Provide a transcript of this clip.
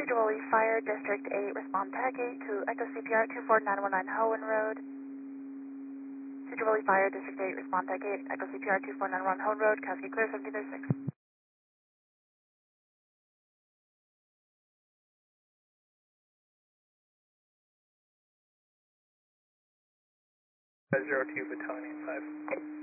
Sedgwick Fire District 8, respond tag 8 to Echo CPR 24919 Hohen Road. Sedgwick Fire District 8, respond tag 8, Echo CPR 24919 Hohen Road, Cascade Clear 1736. 02 Battalion 5.